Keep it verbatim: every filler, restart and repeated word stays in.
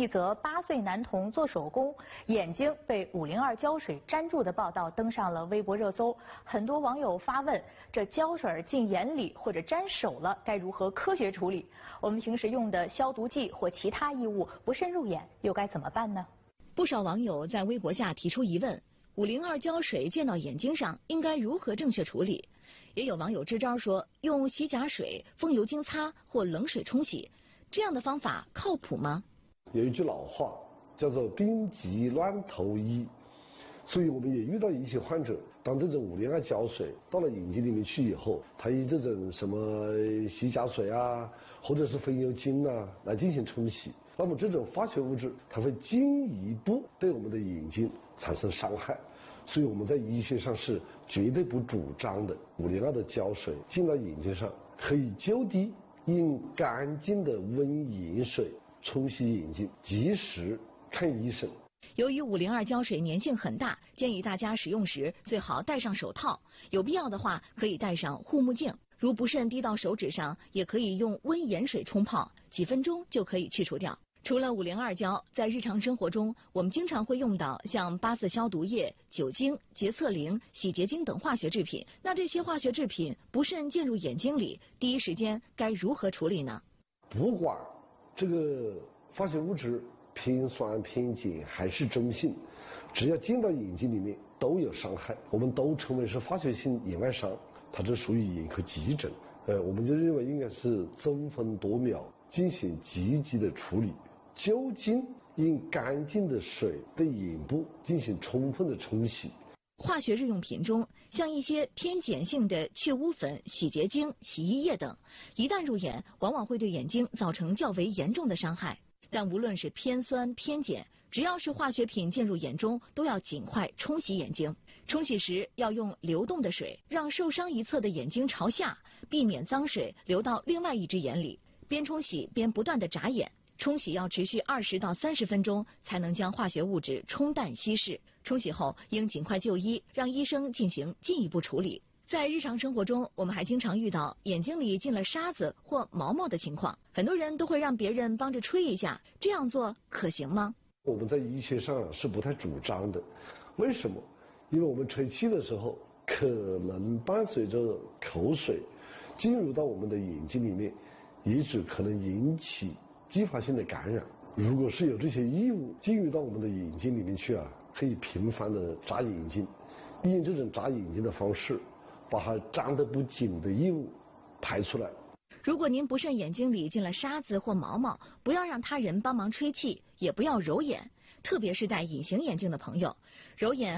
一则八岁男童做手工，眼睛被五零二胶水粘住的报道登上了微博热搜。很多网友发问：这胶水进眼里或者粘手了，该如何科学处理？我们平时用的消毒剂或其他异物不慎入眼，又该怎么办呢？ 不少网友在微博下提出疑问：五零二胶水溅到眼睛上，应该如何正确处理？也有网友支招说，用洗甲水、风油精擦或冷水冲洗，这样的方法靠谱吗？ 有一句老话叫做病急乱投医，所以我们也遇到一些患者，当这种五零二胶水到了眼睛里面去以后，他以这种什么洗甲水啊，或者是风油精啊来进行冲洗，那么这种化学物质它会进一步对我们的眼睛产生伤害，所以我们在医学上是绝对不主张的。五零二的胶水进到眼睛上，可以就地用干净的温盐水冲洗眼睛，及时看医生。 由于五零二胶水粘性很大，建议大家使用时最好戴上手套，有必要的话可以戴上护目镜。如不慎滴到手指上，也可以用温盐水冲泡，几分钟就可以去除掉。除了五零二胶，在日常生活中，我们经常会用到像八四消毒液、酒精、洁厕灵、洗洁精等化学制品。那这些化学制品不慎进入眼睛里，第一时间该如何处理呢？ 不管这个化学物质偏酸偏碱还是中性，只要进到眼睛里面都有伤害，我们都称为是化学性眼外伤，它这属于眼科急诊。呃，我们就认为应该是争分夺秒进行积极的处理，就近用干净的水对眼部进行充分的冲洗。 化学日用品中，像一些偏碱性的去污粉、洗洁精、洗衣液等，一旦入眼，往往会对眼睛造成较为严重的伤害。但无论是偏酸偏碱，只要是化学品进入眼中，都要尽快冲洗眼睛。冲洗时要用流动的水，让受伤一侧的眼睛朝下，避免脏水流到另外一只眼里。边冲洗边不断地眨眼。冲洗要持续二十到三十分钟，才能将化学物质冲淡稀释。冲洗后应尽快就医，让医生进行进一步处理。在日常生活中，我们还经常遇到眼睛里进了沙子或毛毛的情况，很多人都会让别人帮着吹一下，这样做可行吗？ 我们在医学上是不太主张的。为什么？因为我们吹气的时候可能伴随着口水进入到我们的眼睛里面，也许可能引起继发性的感染。如果是有这些异物进入到我们的眼睛里面去啊，可以频繁的眨眼睛，用这种眨眼睛的方式把它粘得不紧的异物排出来。 如果您不慎眼睛里进了沙子或毛毛，不要让他人帮忙吹气，也不要揉眼，特别是戴隐形眼镜的朋友，揉眼